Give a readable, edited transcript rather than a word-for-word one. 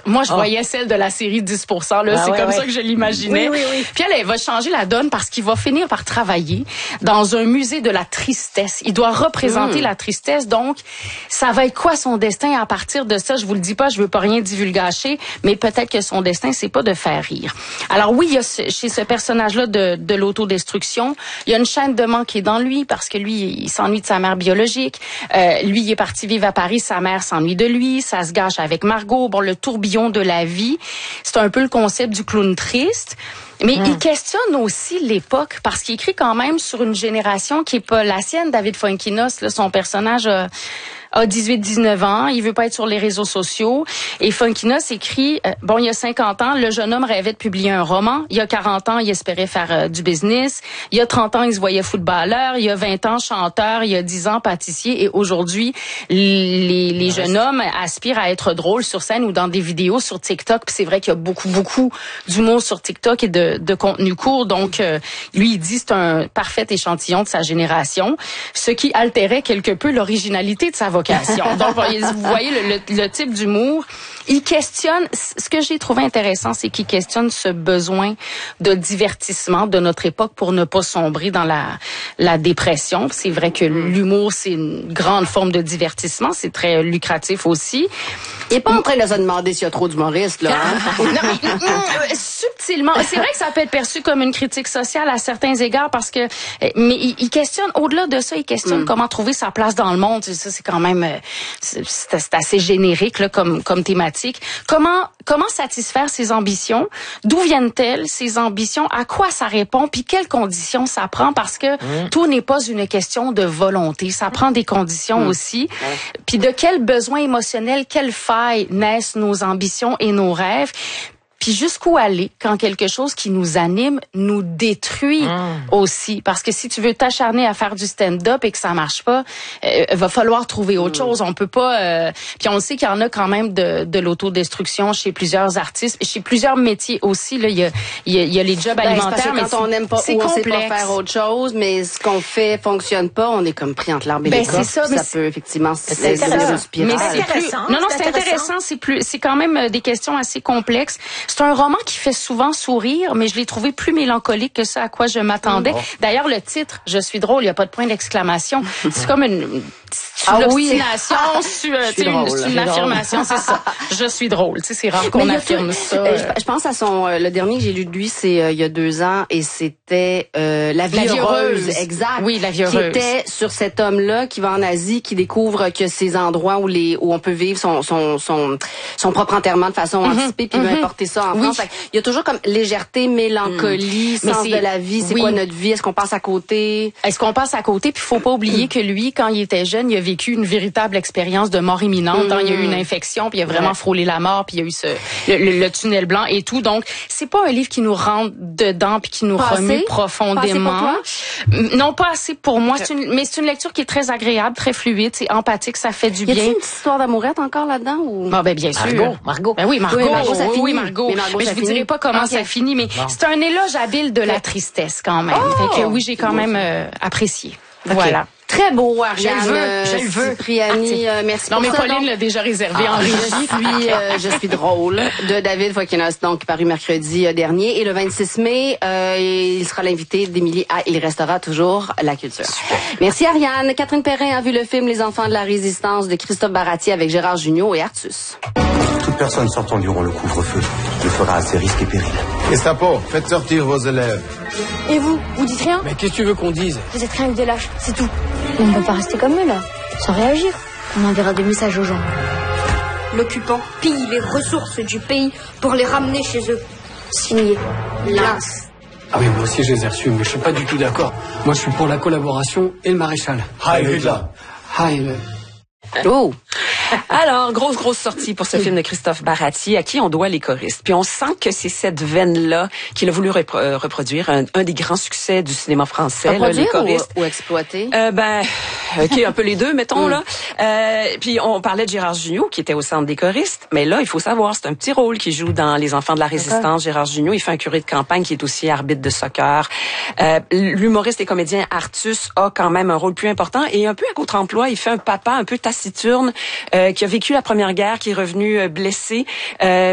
Moi, je voyais celle de la série 10%. Là, c'est comme ça que je l'imaginais. Oui. Puis elle va changer la donne parce qu'il va finir par travailler dans un musée de la tristesse. Il doit représenter la tristesse. Donc, ça va être quoi son destin à partir de ça? Je vous le dis pas, je veux pas rien divulgacher, mais peut-être que son destin, c'est pas de faire rire. Alors oui, il y a chez ce personnage-là de l'autodestruction, il y a une chaîne de manque dans lui parce que lui, il s'ennuie de sa mère biologique. Lui, il est parti vivre à Paris, sa mère s'ennuie de lui, ça se gâche avec Margot. Bon, le tourbillon de la vie, c'est un peu le concept du clown triste. Mais il questionne aussi l'époque parce qu'il écrit quand même sur une génération qui est pas la sienne. David Fuenquinos, là, son personnage a 18-19 ans, il veut pas être sur les réseaux sociaux. Et Fuenquinos écrit, il y a 50 ans, le jeune homme rêvait de publier un roman. Il y a 40 ans, il espérait faire du business. Il y a 30 ans, il se voyait footballeur. Il y a 20 ans, chanteur. Il y a 10 ans, pâtissier. Et aujourd'hui, les jeunes hommes aspirent à être drôles sur scène ou dans des vidéos sur TikTok. Puis c'est vrai qu'il y a beaucoup d'humour sur TikTok et de contenu court. Donc, lui, il dit c'est un parfait échantillon de sa génération, ce qui altérait quelque peu l'originalité de sa vocation. Donc, vous voyez le type d'humour. Il questionne, ce que j'ai trouvé intéressant, c'est qu'il questionne ce besoin de divertissement de notre époque pour ne pas sombrer dans la dépression. C'est vrai que l'humour, c'est une grande forme de divertissement. C'est très lucratif aussi. Il est pas en train de se demander s'il y a trop d'humoristes, là. Subtilement. C'est vrai que ça peut être perçu comme une critique sociale à certains égards parce que, mais il questionne, au-delà de ça, il questionne comment trouver sa place dans le monde. Ça, c'est quand même, c'est assez générique, là, comme thématique. Comment satisfaire ses ambitions? D'où viennent-elles, ces ambitions? À quoi ça répond? Puis quelles conditions ça prend? Parce que tout n'est pas une question de volonté. Ça prend des conditions aussi. Puis de quels besoins émotionnels, quelles failles naissent nos ambitions et nos rêves? Puis jusqu'où aller quand quelque chose qui nous anime nous détruit aussi. Parce que si tu veux t'acharner à faire du stand-up et que ça marche pas, va falloir trouver autre chose. On peut pas... puis on sait qu'il y en a quand même de l'autodestruction chez plusieurs artistes, chez plusieurs métiers aussi. Là, il y a les jobs alimentaires, mais quand on n'aime pas ou on sait pas faire autre chose, mais ce qu'on fait fonctionne pas, on est comme pris entre l'arbre et l'écorce. C'est ça, ça peut effectivement c'est une spirale. Mais c'est intéressant. C'est quand même des questions assez complexes. C'est un roman qui fait souvent sourire, mais je l'ai trouvé plus mélancolique que ça à quoi je m'attendais. D'ailleurs, le titre, Je suis drôle, il n'y a pas de point d'exclamation. C'est comme une obstination, c'est une affirmation, c'est ça. Je suis drôle, tu sais, c'est rare qu'on affirme ça. Je pense à le dernier que j'ai lu de lui, c'est il y a 2 ans, et c'était La vie heureuse. Exact. Oui, La vie heureuse. Qui était sur cet homme-là qui va en Asie, qui découvre que ces endroits où on peut vivre son propre enterrement de façon anticipée, puis il veut importer ça en France. Il y a toujours comme légèreté, mélancolie, sens de la vie. C'est quoi notre vie? Est-ce qu'on passe à côté? Est-ce qu'on passe à côté? Puis faut pas oublier que lui, quand il était jeune, il a vécu une véritable expérience de mort imminente. Il y a eu une infection, puis il a vraiment frôlé la mort, puis il y a eu le tunnel blanc et tout. Donc, c'est pas un livre qui nous rentre dedans puis qui nous remue profondément. Non, pas assez pour moi. Mais c'est une lecture qui est très agréable, très fluide, c'est empathique, ça fait du bien. Y a-t-il une petite histoire d'amourette encore là-dedans ou? Bien sûr. Margot. Ben oui, Margot. Oui, Margot. Mais je vous dirai pas comment ça finit, mais c'est un éloge habile de la tristesse quand même. Fait que oui, j'ai quand même apprécié. Voilà. Très beau, Ariane. Je le veux. Cipriani, merci pour ça. Non, mais Pauline l'a déjà réservé en régie. Je suis drôle de David Fuenquinos, donc paru mercredi dernier. Et le 26 mai, il sera l'invité d'Émilie à Il restera toujours la culture. Super. Merci Ariane. Catherine Perrin a vu le film Les enfants de la résistance de Christophe Baratier avec Gérard Jugnot et Artus. Toute personne sortant durant le couvre-feu le fera à ses risques et périls. Gestapo, faites sortir vos élèves. Et vous dites rien? Mais qu'est-ce que tu veux qu'on dise? Vous êtes rien que des lâches, c'est tout. On ne peut pas rester comme eux, là, sans réagir. On enverra des messages aux gens. L'occupant pille les ressources du pays pour les ramener chez eux. Signé Lance. Ah oui, moi aussi je les ai reçus, mais je suis pas du tout d'accord. Moi je suis pour la collaboration et le maréchal. Heil Hitler. Heil. Oh! Alors, grosse sortie pour ce film de Christophe Baratier, à qui on doit Les choristes. Puis on sent que c'est cette veine-là qu'il a voulu reproduire, un des grands succès du cinéma français, là, Les choristes. Ou exploiter? OK, un peu les deux, mettons, là. Puis on parlait de Gérard Jugnot, qui était au centre des choristes. Mais là, il faut savoir, c'est un petit rôle qu'il joue dans Les enfants de la résistance. Gérard Jugnot, il fait un curé de campagne qui est aussi arbitre de soccer. L'humoriste et comédien Artus a quand même un rôle plus important. Et un peu à contre-emploi, il fait un papa un peu taciturne, qui a vécu la Première Guerre, qui est revenu blessé,